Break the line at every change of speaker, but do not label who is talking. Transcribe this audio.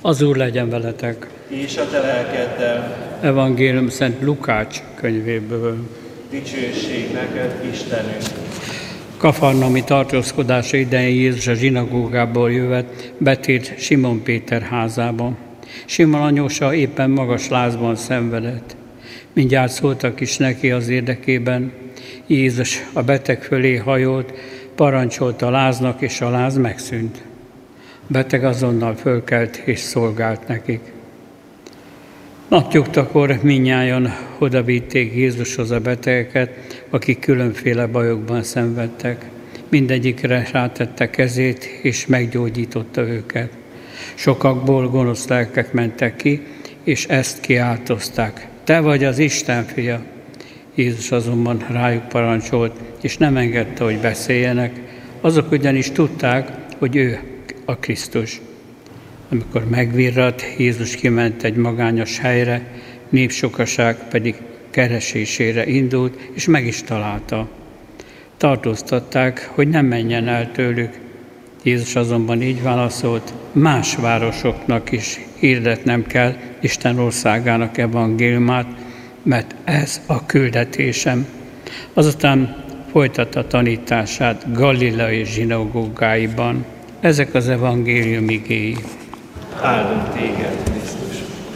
Az Úr legyen veletek.
És a te lelkeddel.
Evangélium Szent Lukács könyvéből.
Dicsőség neked, Istenünk.
Kafarnaumi tartózkodása idején Jézus a zsinagógából jövet, betért Simon Péter házába. Simon anyósa éppen magas lázban szenvedett. Mindjárt szóltak is neki az érdekében. Jézus a beteg fölé hajolt, parancsolta a láznak, és a láz megszűnt. A beteg azonnal fölkelt és szolgált nekik. Napnyugtakor mindnyájan odavitték Jézushoz a betegeket, akik különféle bajokban szenvedtek. Mindegyikre rátette kezét, és meggyógyította őket. Sokakból gonosz lelkek mentek ki, és ezt kiáltozták: te vagy az Isten fia! Jézus azonban rájuk parancsolt, és nem engedte, hogy beszéljenek, azok ugyanis tudták, hogy ő a Krisztus. Amikor megvirradt, Jézus kiment egy magányos helyre, népsokaság pedig keresésére indult, és meg is találta. Tartóztatták, hogy nem menjen el tőlük. Jézus azonban így válaszolt: más városoknak is hirdetnem kell Isten országának evangéliumát, mert ez a küldetésem. Azután folytatta tanítását Galileai zsinagógáiban. Ezek az evangélium igéi.
Áldunk téged!